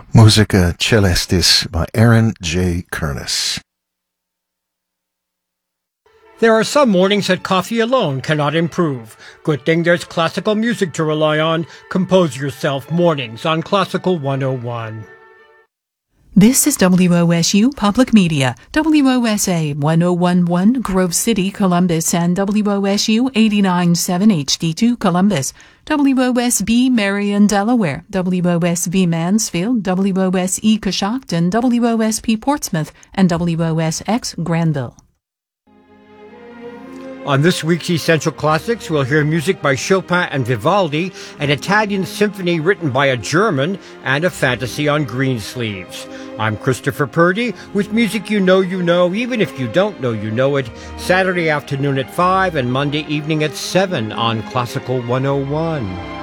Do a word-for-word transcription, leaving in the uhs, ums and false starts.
Musica Celestis by Aaron J. Kernis. There are some mornings that coffee alone cannot improve. Good thing there's classical music to rely on. Compose yourself mornings on Classical one oh one. This is W O S U Public Media, W O S A one oh one point one Grove City, Columbus, and W O S U eighty-nine point seven H D two Columbus, W O S B Marion, Delaware, W O S B Mansfield, W O S E Coshocton, W O S P Portsmouth, and W O S X Granville. On this week's Essential Classics, we'll hear music by Chopin and Vivaldi, an Italian symphony written by a German, and a fantasy on Greensleeves. I'm Christopher Purdy with music you know you know, even if you don't know you know it, Saturday afternoon at five and Monday evening at seven on Classical one oh one.